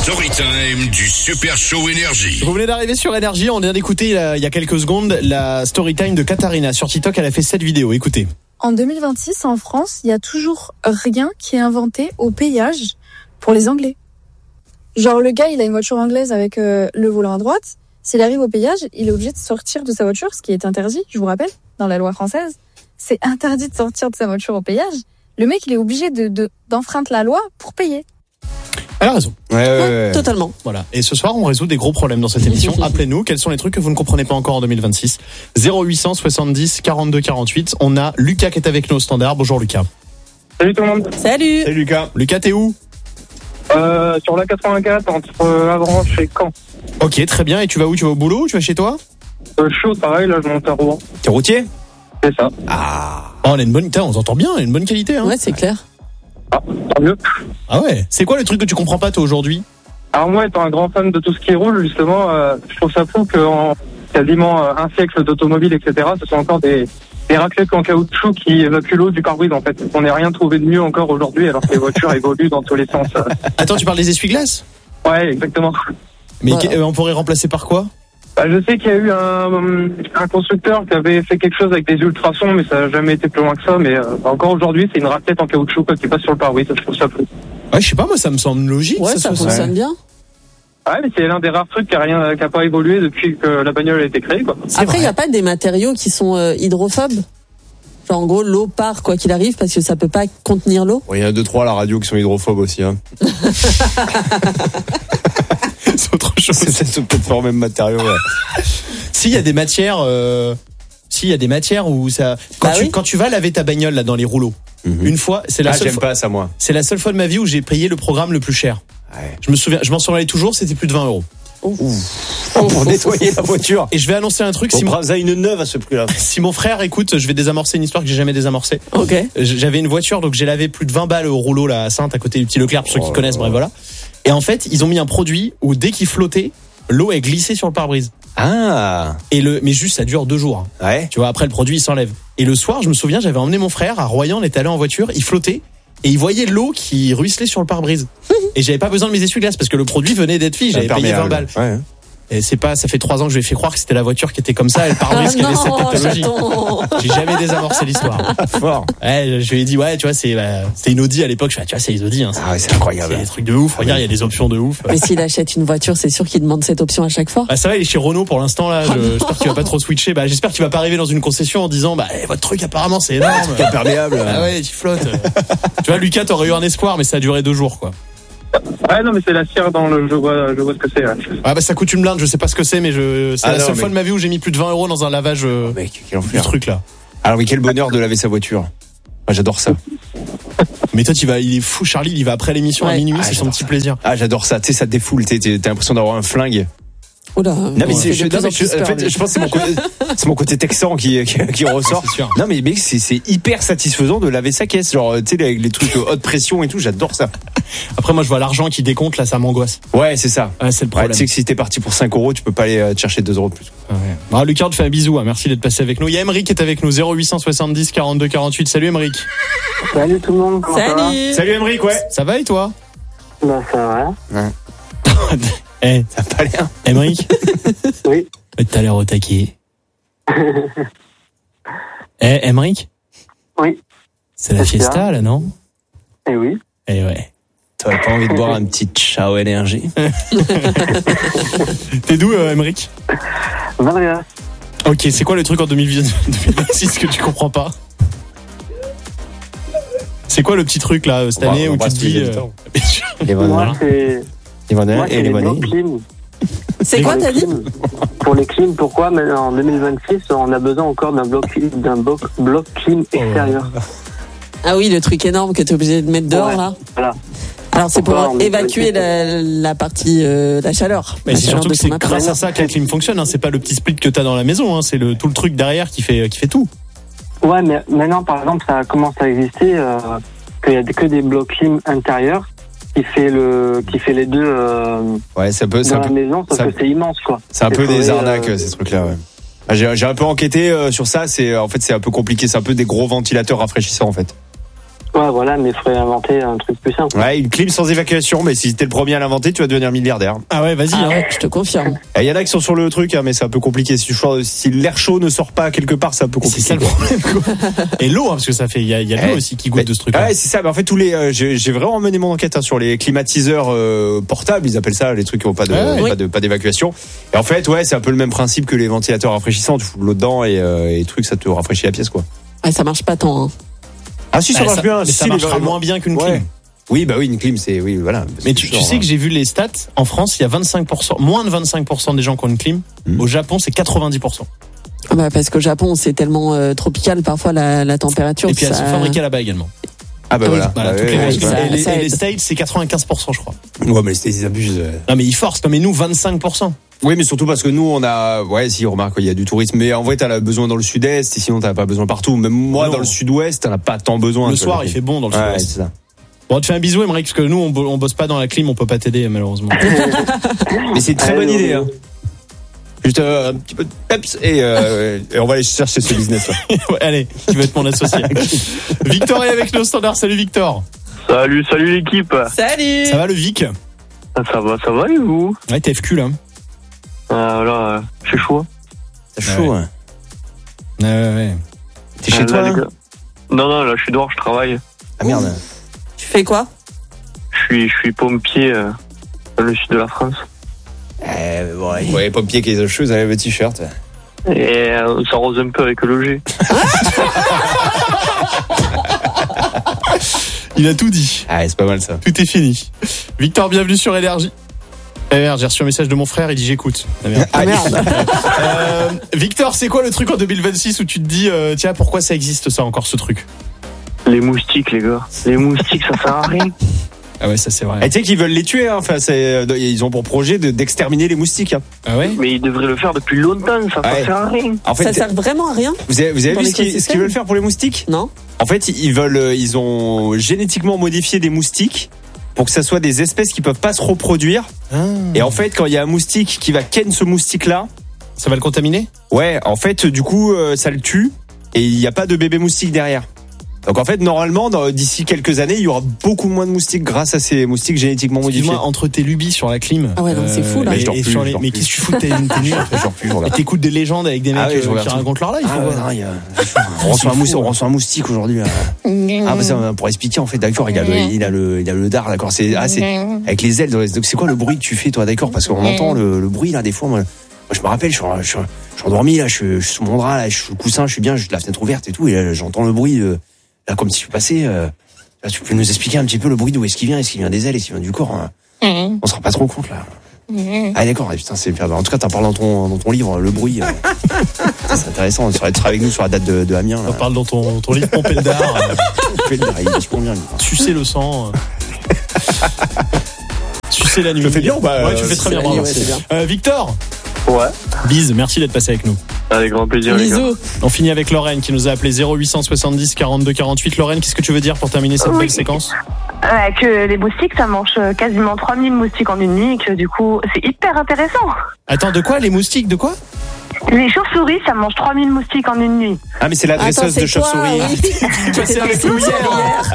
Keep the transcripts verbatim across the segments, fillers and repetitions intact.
story time du Super Show Énergie. Vous venez d'arriver sur Énergie, on vient d'écouter il y a quelques secondes la story time de Katharina. Sur TikTok, elle a fait cette vidéo, écoutez. En deux mille vingt-six, en France, il y a toujours rien qui est inventé au péage pour les Anglais. Genre le gars, il a une voiture anglaise avec euh, le volant à droite. S'il arrive au péage, il est obligé de sortir de sa voiture, ce qui est interdit, je vous rappelle, dans la loi française. C'est interdit de sortir de sa voiture au péage. Le mec, il est obligé de, de, d'enfreindre la loi pour payer. Elle a raison. Ouais, ouais, ouais. Totalement. Voilà. Et ce soir, on résout des gros problèmes dans cette émission. Appelez-nous. Quels sont les trucs que vous ne comprenez pas encore en deux mille vingt-six? zéro huit cent soixante-dix quarante-deux quarante-huit. On a Lucas qui est avec nous au standard. Bonjour Lucas. Salut tout le monde. Salut. Salut Lucas. Lucas, t'es où? Euh, sur la quatre-vingt-quatre, entre Avranches et Caen. Ok, très bien. Et tu vas où? Tu vas au boulot ou tu vas chez toi? Euh, chaud, pareil, là je monte à Rouen. T'es routier? C'est ça. Ah. Oh, on a une bonne, on s'entend bien, on a une bonne qualité. Hein. Ouais, c'est clair. Ah, tant mieux. Ah ouais. C'est quoi le truc que tu comprends pas toi aujourd'hui? Alors moi, étant un grand fan de tout ce qui roule, justement, euh, je trouve ça fou qu'en quasiment euh, un siècle d'automobile, et cetera, ce sont encore des, des raclettes en caoutchouc qui évacuent l'eau du pare-brise, en fait. On n'a rien trouvé de mieux encore aujourd'hui, alors que les voitures évoluent dans tous les sens. Euh. Attends, tu parles des essuie-glaces? Ouais, exactement. Mais Voilà. euh, on pourrait remplacer par quoi? Bah, je sais qu'il y a eu un, un constructeur qui avait fait quelque chose avec des ultrasons, mais ça n'a jamais été plus loin que ça. Mais euh, encore aujourd'hui, c'est une raclette en caoutchouc qui passe sur le pare-brise. Je trouve ça fou. Ouais, je sais pas, moi ça me semble logique. Ouais, ça, se fait. fonctionne bien. Ouais, mais c'est l'un des rares trucs qui a rien, qui a pas évolué depuis que la bagnole a été créée, quoi. Après, il n'y a pas des matériaux qui sont euh, hydrophobes. Genre, en gros, l'eau part quoi qu'il arrive parce que ça peut pas contenir l'eau. Il y en a deux trois à la radio qui sont hydrophobes aussi. Hein. C'est autre chose. C'est, c'est peut-être pas le même matériau. Ouais. S'il y a des matières, euh, s'il y a des matières où ça, quand Bah tu oui. quand tu vas laver ta bagnole là dans les rouleaux, Mm-hmm. une fois, c'est la Ah, seule j'aime fois, pas ça moi. c'est la seule fois de ma vie où j'ai payé le programme le plus cher. Ouais. Je me souviens, je m'en souviens toujours, c'était plus de vingt euros. Pour nettoyer la voiture. Et je vais annoncer un truc. On Si mon, prend ça une neuve à ce prix-là. si mon frère écoute, je vais désamorcer une histoire que j'ai jamais désamorcée. Ok. J'avais une voiture, donc j'ai lavé plus de vingt balles au rouleau là à Sainte, à côté du petit Leclerc, pour ceux qui Oh. connaissent, bref voilà. Et en fait, ils ont mis un produit où dès qu'il flottait, l'eau est glissée sur le pare-brise. Ah. Et le, mais juste ça dure deux jours. Hein. Ouais. Tu vois, après le produit il s'enlève. Et le soir, je me souviens, j'avais emmené mon frère à Royan, on était allé en voiture, il flottait et il voyait l'eau qui ruisselait sur le pare-brise. Et j'avais pas besoin de mes essuie-glaces parce que le produit venait d'être fait, j'avais payé vingt balles. Ouais. Et c'est pas, ça fait trois ans que je lui ai fait croire que c'était la voiture qui était comme ça et le Ah pare-brise qui avait cette non, pathologie. chaton. J'ai jamais désamorcé l'histoire. Fort. Ouais, je lui ai dit, ouais, tu vois, c'est, bah, c'était une Audi à l'époque. Je fais, tu vois, c'est les Audi, hein. Ah ouais, c'est incroyable. C'est des trucs de ouf. Regarde, il y a des options de ouf. Mais s'il achète une voiture, c'est sûr qu'il demande cette option à chaque fois. Bah, ça va, il est chez Renault pour l'instant, là. Je, j'espère qu'il va pas trop switcher. Bah, j'espère qu'il va pas arriver dans une concession en disant, bah, eh, votre truc, apparemment, c'est énorme. Imperméable. Ah ouais, tu flottes. Tu vois, Lucas, t'aurais eu un espoir, mais ça a duré deux jours, quoi. Ouais, non, mais c'est la cire dans le, je vois, je vois ce que c'est. Ouais. Ah, bah, ça coûte une blinde, je sais pas ce que c'est, mais je, c'est Ah la non, seule mais- fois de ma vie où j'ai mis plus de vingt euros dans un lavage, euh, Mec, quel du enfer. truc, là. Alors mais quel bonheur de laver sa voiture. Moi, j'adore ça. Mais toi, tu vas, il est fou, Charlie, il y va après l'émission à Ouais. minuit, Ah, c'est son j'adore petit ça. plaisir. Ah, j'adore ça. Tu sais, ça te défoule. Tu sais, t'as l'impression d'avoir un flingue. Oula. Non mais il c'est, fait je, de plus non, mais en je, plus en peur, fait, lui. je pense que c'est mon côté, c'est mon côté texan qui, qui, qui ressort. C'est sûr. Non mais mec, c'est, c'est hyper satisfaisant de laver sa caisse. Genre, tu sais, les, les trucs haute pression et tout, j'adore ça. Après, moi, je vois l'argent qui décompte, là, ça m'angoisse. Ouais, c'est ça. Ah, c'est le Ouais, problème. tu sais que si t'es parti pour cinq euros, tu peux pas aller euh, te chercher deux euros de plus. Ah ouais. Bon, Lucas, on te fait un bisou, hein. Merci d'être passé avec nous. Il y a Emeric qui est avec nous, zéro huit cent soixante-dix quarante-deux quarante-huit. Salut Emeric. Salut tout le monde, comment ça va? Salut. Salut Emeric, ouais. Ça va et toi? Bah ça va. Eh, Ça a pas l'air. Emeric? Oui. T'as l'air au taquet. Eh, Emeric? Oui. C'est la Qu'est-ce qu'il y a fiesta, là, non? Eh oui. Eh ouais. T'aurais pas envie de boire un petit ciao énergie? T'es d'où, euh, Emeric? Valréas. Ok, c'est quoi le truc en deux mille vingt-six que tu comprends pas? C'est quoi le petit truc, là, cette On va- année, on où tu te embrasse tous les dis... habitants. Bien sûr. Les Moi bonheurs. c'est Les bonheurs moi, et c'est les les monnaies. blocs clim. C'est quoi, Pour t'as les dit? clims. Pour les clims, pourquoi maintenant en deux mille vingt-six on a besoin encore d'un bloc clim, d'un bloc, bloc clim extérieur? Ah oui, le truc énorme que t'es obligé de mettre dehors, Ouais. là. Voilà. Alors, c'est pour Pourquoi on est évacuer bloqué la, la partie, euh, la chaleur. Mais La c'est chaleur surtout de que c'est ton appareil. grâce à ça que la clim fonctionne, hein. C'est pas le petit split que t'as dans la maison, hein. C'est le, tout le truc derrière qui fait, qui fait tout. Ouais, mais maintenant par exemple ça commence à exister euh, qu'il y a que des blocs clim intérieurs qui fait le, qui fait les deux euh, Ouais, ça peut, c'est dans un la peu, maison, sauf ça- que c'est immense quoi. c'est un Il peu des faudrait, arnaques, euh, ces trucs-là, ouais. Ah, J'ai, j'ai un peu enquêté euh, sur ça. C'est, en fait, c'est un peu compliqué. C'est un peu des gros ventilateurs rafraîchissants, en fait. Ouais, voilà, mais il faudrait inventer un truc plus simple. Ouais, une clim sans évacuation, mais si t'es le premier à l'inventer, tu vas devenir milliardaire. Ah ouais, vas-y. Ah hein. ouais, je te confirme. Il y en a qui sont sur le truc, hein, mais c'est un peu compliqué. Si, tu- si l'air chaud ne sort pas quelque part, c'est un peu C'est compliqué. ça le problème. quoi. Et l'eau, hein, parce que ça fait, il y a, il y a de l'eau Ouais. aussi qui goûte Mais- de ce truc. Ouais, c'est ça. Mais en fait, tous les, euh, j'ai, j'ai vraiment mené mon enquête hein, sur les climatiseurs euh, portables. Ils appellent ça les trucs qui n'ont pas de, Ouais, pas oui. de, pas d'évacuation. Et en fait, ouais, c'est un peu le même principe que les ventilateurs rafraîchissants. Tu fous de l'eau dedans et, euh, et truc, ça te rafraîchit la pièce, quoi. Ouais, ça marche pas tant. Hein. Ah si, ça Ouais, marche bien. Mais Si, ça les- marchera moins bien qu'une Ouais. clim. Oui, bah oui, une clim, c'est oui, voilà. Mais tu, tu sais que j'ai vu les stats. En France, il y a vingt-cinq pour cent, moins de vingt-cinq pour cent des gens qui ont une clim. Mhm. Au Japon, c'est quatre-vingt-dix pour cent. Ah bah parce qu'au Japon, c'est tellement euh, tropical parfois la, la température. Et puis elles ça... sont fabriquées là-bas également. Ah bah Ah oui, voilà. Voilà, Ah, toutes ouais, les ouais, grosses ça- villes. Et les, ça et les aide. States, c'est quatre-vingt-quinze pour cent, je crois. ouais, mais ils abusent. Non, mais ils forcent. Non, mais nous, vingt-cinq pour cent. Oui, mais surtout parce que nous, on a, ouais, si, remarque, il y a du tourisme, mais en vrai, t'as besoin dans le sud-est, et sinon t'as pas besoin partout. Même moi, Non. dans le sud-ouest, t'en as pas tant besoin. Le tu soir, vois. il fait bon dans le Ouais, sud-ouest. c'est ça. Bon, on te fait un bisou, Émeric, parce que nous, on, bo- on bosse pas dans la clim, on peut pas t'aider, malheureusement. Mais c'est une très Allez, bonne on- idée, hein. Juste euh, un petit peu de peps et, euh, et on va aller chercher ce business-là. Ouais, allez, qui veut être mon associé. Victor est avec nous au standard. Salut, Victor. Salut, salut l'équipe. Salut. Ça va, le Vic? Ça va, ça va et vous? Ouais, T F Q, là. euh, Là, euh, c'est chaud. T'as chaud, hein. Ouais, ouais, ouais. T'es chez Euh, toi, là, là les gars. Non, non, là, je suis dehors, je travaille. Ah merde. Tu fais quoi? Je suis, je suis pompier euh, dans le sud de la France. Euh, ouais. Ouais, pompier qui a des choses avec le t-shirt. Et euh, ça rose un peu avec le G. Il a tout dit. Ah, c'est pas mal ça. Tout est fini. Victor, bienvenue sur Énergie. Eh merde, j'ai reçu un message de mon frère, il dit j'écoute. Ah merde. Ah merde. Euh, Victor, c'est quoi le truc en deux mille vingt-six où tu te dis, euh, tiens, pourquoi ça existe ça encore ce truc? Les moustiques, les gars. Les moustiques, ça sert à rien. Ah ouais, ça c'est vrai. Et tu sais qu'ils veulent les tuer, hein. Enfin, c'est, ils ont pour projet de, d'exterminer les moustiques. Hein. Ah ouais? Mais ils devraient le faire depuis longtemps, ça, ça Ouais. sert à rien. En fait, Ça sert vraiment à rien? vous avez, vous avez Pour vu ce qu'ils, ce qu'ils l'écosystème veulent faire pour les moustiques? Non? En fait, ils veulent, euh, ils ont génétiquement modifié des moustiques pour que ça soit des espèces qui peuvent pas se reproduire. Ah. Et en fait, quand il y a un moustique qui va ken ce moustique-là, Ça va le contaminer? ouais, en fait, du coup, euh, ça le tue et il n'y a pas de bébé moustique derrière. Donc en fait, normalement, dans- d'ici quelques années, il y aura beaucoup moins de moustiques grâce à ces moustiques génétiquement modifiés. Excuse-moi, entre tes lubies sur la clim. Ah ouais, non, c'est fou, là. et- Mais je dors et plus, sur je les- dors Mais plus. qu'est-ce que tu fous? T'es une t'es nulle. Genre plus, genre là. Et t'écoutes des légendes avec des mecs Ah ouais, je euh, regarde qui ça. racontent leur life. Ah ou ouais, quoi non, il y a- on, reçoit un moustique, on reçoit un moustique aujourd'hui. là. Ah bah ça, pour expliquer en fait, d'accord, il a le, il a le, il a le dard, d'accord. C'est, ah, c'est avec les ailes. Donc c'est quoi le bruit que tu fais toi, d'accord? Parce qu'on entend le, le bruit là des fois. Moi, moi, je me rappelle, je suis, je suis, je suis endormi là, je suis, je suis sous mon drap là, je suis sous le coussin, je suis bien, j'ai la fenêtre ouverte et tout, et là, j'entends le bruit euh, là comme si je passais. Euh, là, tu peux nous expliquer un petit peu le bruit d'où est-ce qu'il vient? Est-ce qu'il vient des ailes? Est-ce qu'il vient du corps? Hein? On se rend pas trop compte là. Ah d'accord, ah, putain, c'est en tout cas t'en parles dans ton dans ton livre, le bruit. euh. Putain, c'est intéressant, tu seras avec nous sur la date de, de Amiens. On Là. parle dans ton, ton livre Pomper le dard, euh, Tu fais le- il est vachement bien, lui. sucer le sang. euh. Sucer la nuit. Je le fais bien ou pas, Ouais, tu euh, fais très bien, Ouais, bravo. ouais, c'est bien. Euh, Victor, Ouais, bise, merci d'être passé avec nous. avec grand plaisir, les gars. Bisous. On finit avec Lorraine qui nous a appelé zéro huit cent soixante-dix quarante-deux quarante-huit. Lorraine, qu'est-ce que tu veux dire pour terminer cette Oui. belle séquence? Ouais, que les moustiques, ça mange euh, quasiment trois mille moustiques en une nuit, et que du coup, c'est hyper intéressant. Attends, de quoi? Les moustiques, de quoi? Les chauves-souris, ça mange trois mille moustiques en une nuit. Ah mais c'est la Attends, dresseuse c'est de chauve-souris. toi, oui. Passé avec nous hier.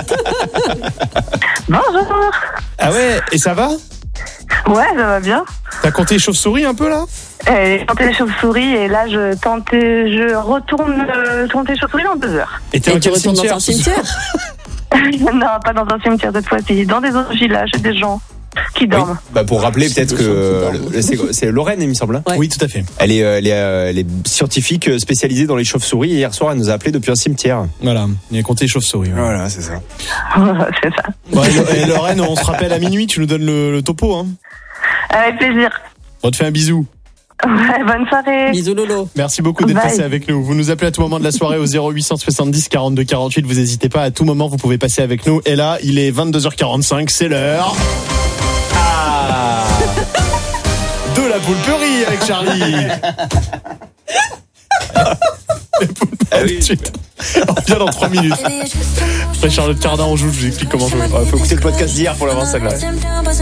Bonjour. Ah ouais, et ça va? Ouais, ça va bien. T'as compté les chauves-souris un peu là? Euh, J'ai tenté les chauves-souris et là, je tente, je retourne euh, tenter les chauves-souris dans deux heures. Et t'es Et dans tu quel retournes dans cimetière? un cimetière? Non, pas dans un cimetière cette fois-ci, dans des autres villages, des gens qui Oui. dorment. Bah pour rappeler C'est peut-être le que chant qui euh, dort. le- c'est, c'est Lorraine il me semble. hein. Ouais. Oui, tout à fait. Elle est, euh, elle est, euh, elle est scientifique euh, spécialisée dans les chauves-souris et hier soir elle nous a appelé depuis un cimetière. Voilà, il a compté les chauves-souris. ouais. Voilà, c'est ça. C'est ça. Bon, et, et Lorraine, on se rappelle à minuit, tu nous donnes le, le topo. Hein. Avec plaisir. On te fait un bisou. Ouais, bonne soirée. Bisous Lolo. Merci beaucoup d'être Bye. passé avec nous. Vous nous appelez à tout moment de la soirée au zéro huit cent soixante-dix quarante-deux quarante-huit. Vous n'hésitez pas, à tout moment, vous pouvez passer avec nous. Et là, il est vingt-deux heures quarante-cinq, c'est l'heure. Ah de la poulperie avec Charlie. Ah oui. Tout de suite. On revient dans trois minutes. Après Charlotte Cardin, on joue, je vous explique comment jouer. Ouais, faut écouter le podcast d'hier pour l'avoir celle-là.